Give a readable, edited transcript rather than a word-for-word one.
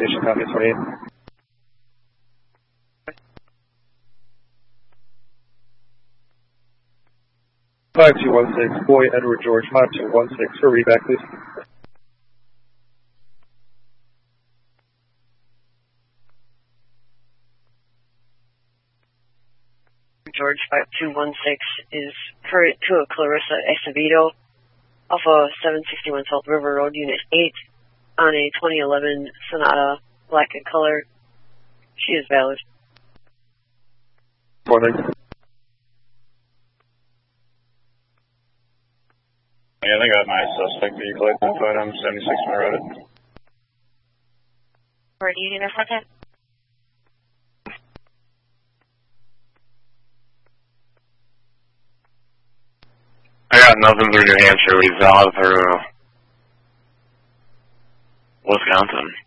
Station, copy 28. Five two one six, Boy Edward George 5216 for readback, please. George 5216 is current to a Clarissa Acevedo off of 761 South River Road, Unit 8, on a 2011 Sonata black in color. She is valid. Morning. Yeah, I got my suspect vehicle identified on 76 Mile Road. Where do you need a contact? I got nothing through New Hampshire. He's out through Wisconsin.